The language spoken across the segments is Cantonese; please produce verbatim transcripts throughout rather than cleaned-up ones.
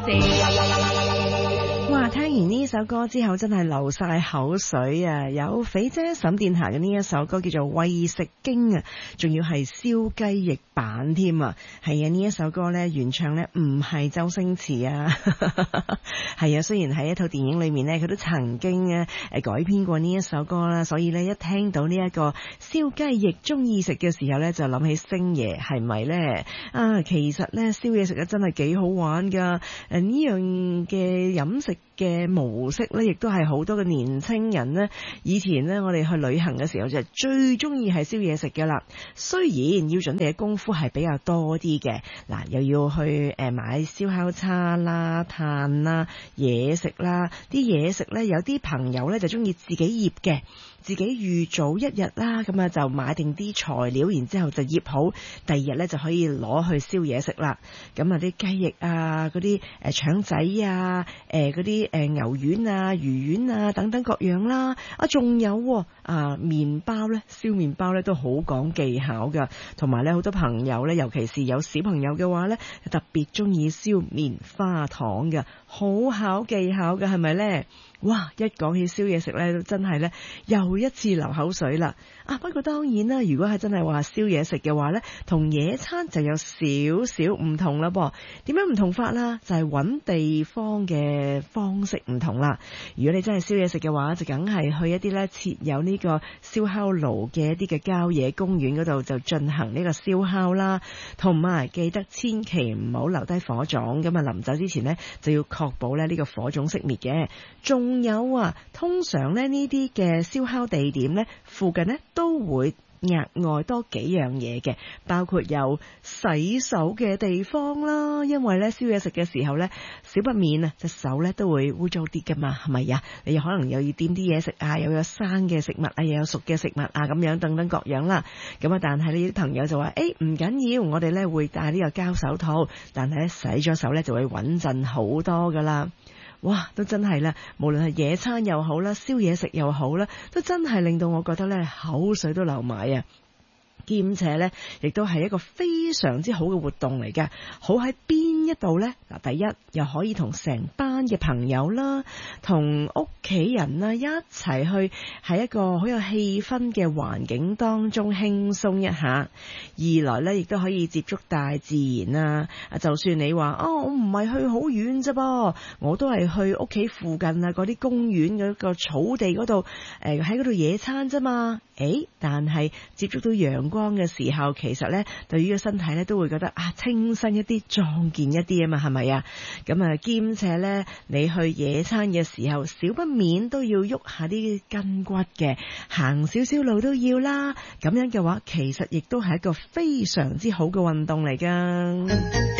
哇！聽完呢首歌之後真係流晒口水啊！有肥姐沈殿霞嘅呢一首歌叫做《為食經》啊，仲要係燒雞翼版添啊！係啊，呢一首歌呢，原唱呢唔係周星馳啊，係啊，雖然喺一套電影裏面呢，佢都曾經誒改編過呢一首歌啦，所以呢，一聽到呢一個燒雞翼中意食嘅時候呢，就諗起星爺係咪呢？啊，其實呢，燒嘢食啊真係幾好玩噶！誒呢樣嘅飲食嘅模式咧，亦都係好多嘅年青人呢。以前呢，我哋去旅行嘅時候就最中意係燒嘢食嘅啦。雖然要準備嘅功夫係比較多啲嘅，嗱又要去誒買燒烤叉啦、炭啦、嘢食啦。啲嘢食呢，有啲朋友呢就中意自己醃嘅，自己預早一日啦，咁啊就買定啲材料，然之後就醃好，第二日呢就可以攞去燒嘢食啦。咁啊啲雞翼啊、嗰啲誒腸仔啊、誒嗰啲誒牛丸啊、魚丸啊等等各樣啦，啊仲有啊麵包咧，燒麵包咧都好講技巧噶，同埋咧好多朋友咧，尤其是有小朋友嘅話咧，特別中意燒棉花糖嘅，好考技巧嘅，係咪咧？哇！一講起燒嘢食咧，都真係咧又一次流口水啦！啊，不過當然啦，如果係真係話燒嘢食嘅話咧，同野餐就有少少唔同啦噃。點樣唔同法啦？就係揾地方嘅方式唔同啦。如果你真係燒嘢食嘅話，就梗係去一啲咧設有呢個燒烤爐嘅一啲嘅郊野公園嗰度就進行呢個燒烤啦。同埋記得千祈唔好留低火種，咁啊臨走之前呢，就要確保咧呢個火種熄滅嘅。仲有啊，通常咧呢啲嘅燒烤地點咧附近呢都會額外多幾樣嘢嘅，包括有洗手嘅地方啦，因為咧燒嘢食嘅時候咧，少不免啊隻手咧都會污糟啲噶嘛，係咪呀？你可能又要掂啲嘢食啊，又有生嘅食物啊，又有熟嘅食物啊，咁樣等等各樣啦。咁啊，但係呢啲朋友就話：誒唔緊要，我哋咧會戴呢個膠手套，但係咧洗咗手咧就會穩陣好多噶啦。哇，都真係啦，無論係野餐又好啦，燒嘢食又好啦，都真係令到我覺得咧口水都流埋啊！兼且咧，亦都係一個非常之好嘅活動嚟嘅。好喺邊一度呢？嗱，第一又可以同成班嘅朋友啦，同屋企人啦一齊去，喺一個好有氣氛嘅環境當中輕鬆一下。二來呢，亦都可以接觸大自然啊！就算你話哦，我唔係去好遠啫噃，我都係去屋企附近啊嗰啲公園嗰個草地嗰度，誒喺嗰度野餐啫嘛。誒，但係接觸到陽光嘅時候，其實咧對於個身體咧都會覺得啊清新一啲、壯健一啲啊嘛，係咪啊？咁啊兼且咧，你去野餐嘅時候，少不免都要喐下啲筋骨嘅，行少少路都要啦。咁樣嘅話，其實亦都係一個非常之好嘅運動嚟噶。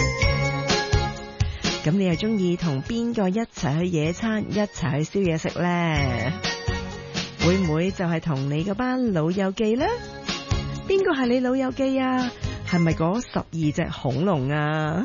咁你又中意同邊個一齊去野餐、一齊去燒嘢食呢？會唔會就係同你嗰班老友記呢？邊個係你老友記啊？係咪嗰十二隻恐龍啊？